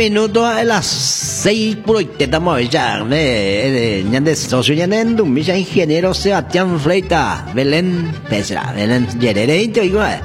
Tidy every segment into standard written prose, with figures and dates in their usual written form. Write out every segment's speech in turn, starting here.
Minutos a las 6 por estamos ya, ñande socio ñande misa ingeniero Sebastián Fleita, Belén Pesra, Belén Yererente, igual.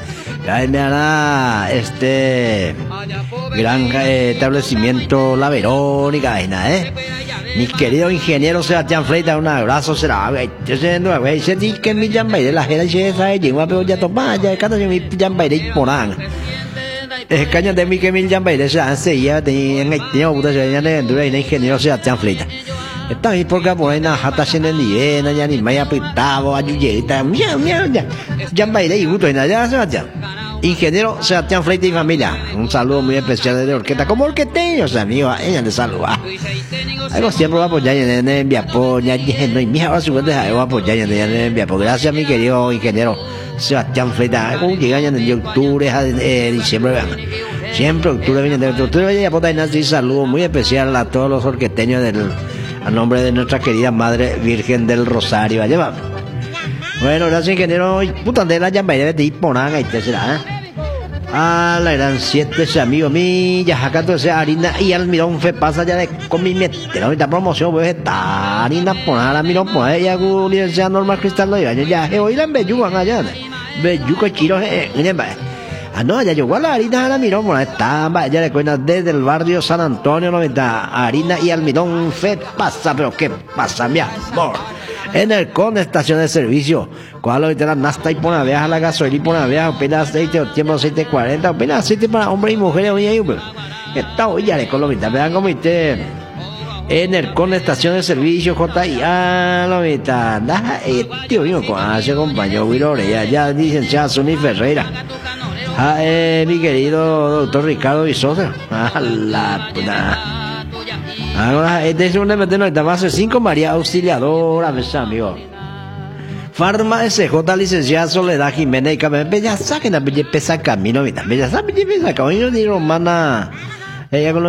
Gran establecimiento La Verónica, mi querido ingeniero Sebastián Fleita, un abrazo será, se dice que mi llama de la gente se llegó pero ya toma, ya cada mi llama de porán. Caña de mi que mil llama de esa hace ya en el tiempo de ya de ingeniero Sebastián Fleita. Está ahí porque por ahí nada hasta se ni ya ni me ha pitado ayudita, llama de gusto en allá Sebastián. Ingeniero Sebastián Fleita y familia, un saludo muy especial de orquesta, como orqueteños amigos, ella le saluda. Algo siempre va a apoyar en el Viapo, ya no hay mía, ahora su cuenta va a apoyar en el Viapo. Gracias mi querido ingeniero Sebastián Fleita, como llegan en octubre a diciembre, siempre octubre viene de octubre, ya por ahí saludo muy especial a todos los orqueteños a nombre de nuestra querida Madre Virgen del Rosario, allá vamos. Bueno, gracias ingeniero. Puta de la llama de Iponanga y te será. La eran 7 amigos míos. Ya acá entonces harina y almidón fe pasa ya de con mi metero. Ahorita promoción voy a estar harina poner almidón pues ella universidad normal cristal no ya hoy la belluga allá. Belluga chiro no, ya llegó la harina almidón pues está ya le cuenta desde el barrio San Antonio 90 harina y almidón fe pasa, pero qué pasa mi amor. En el con estación de servicio, cual ahorita la nasta y pone a viajar la gasolina y pone a viajar apenas aceite o tiempo aceite 40, apenas aceite para hombres y mujeres hoy ahí, esta hoy ya le colomita, vean como usted en el con estación de servicio J.I.A. lo mitad, tío mío, con hace compañero Wilore, ya licenciada Sony Ferreira, mi querido doctor Ricardo Visosa, la puta. Ahora, este es un de base 5 María Auxiliadora, mis amigos. Farma SJ, licenciada Soledad Jiménez y Camino. Ya saquen a pesa camino, mira. Ya saben, pesa camino, ni romana. Ella con